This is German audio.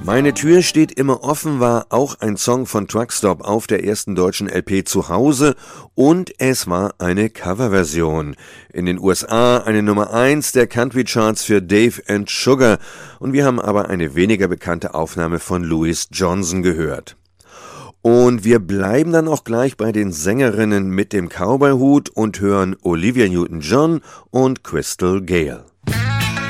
Meine Tür steht immer offen war auch ein Song von Truckstop auf der ersten deutschen LP Zuhause und es war eine Coverversion. In den USA eine Nummer 1 der Country Charts für Dave and Sugar und wir haben aber eine weniger bekannte Aufnahme von Louis Johnson gehört. Und wir bleiben dann auch gleich bei den Sängerinnen mit dem Cowboy-Hut und hören Olivia Newton-John und Crystal Gayle.